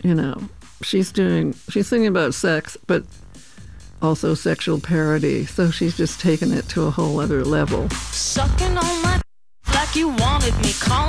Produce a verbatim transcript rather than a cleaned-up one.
you know, she's doing, she's singing about sex, but also sexual parody. So she's just taken it to a whole other level. Sucking on my like you wanted me. Call